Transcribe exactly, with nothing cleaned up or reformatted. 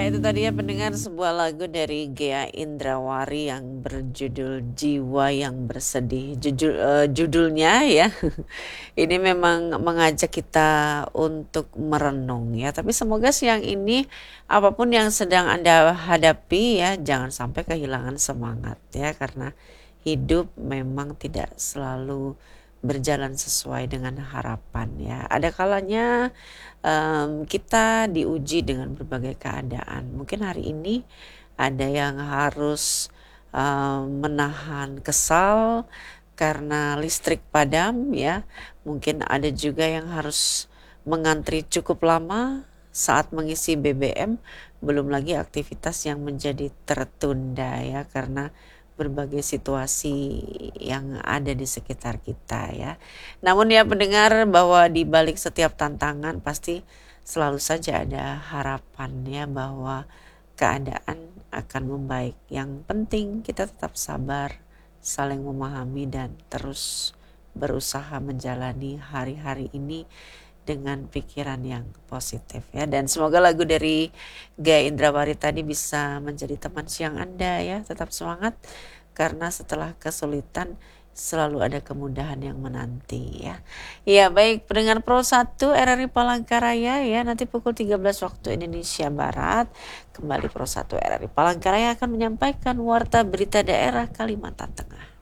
itu tadi ya pendengar sebuah lagu dari Gea Indrawari yang berjudul Jiwa yang Bersedih. Judul, eh, judulnya ya, ini memang mengajak kita untuk merenung ya. Tapi semoga siang ini apapun yang sedang Anda hadapi ya, jangan sampai kehilangan semangat ya. Karena hidup memang tidak selalu berjalan sesuai dengan harapan ya. Ada kalanya em, kita diuji dengan berbagai keadaan. Mungkin hari ini ada yang harus em, menahan kesal karena listrik padam ya. Mungkin ada juga yang harus mengantri cukup lama saat mengisi B B M. Belum lagi aktivitas yang menjadi tertunda ya karena berbagai situasi yang ada di sekitar kita ya. Namun ya pendengar bahwa di balik setiap tantangan pasti selalu saja ada harapan ya bahwa keadaan akan membaik. Yang penting kita tetap sabar, saling memahami dan terus berusaha menjalani hari-hari ini dengan pikiran yang positif ya. Dan semoga lagu dari Gaya Indrawari tadi bisa menjadi teman siang Anda ya. Tetap semangat karena setelah kesulitan selalu ada kemudahan yang menanti ya. Ya baik pendengar Pro satu R R I Palangkaraya ya, nanti pukul tiga belas waktu Indonesia Barat kembali Pro satu R R I Palangkaraya akan menyampaikan warta berita daerah Kalimantan Tengah.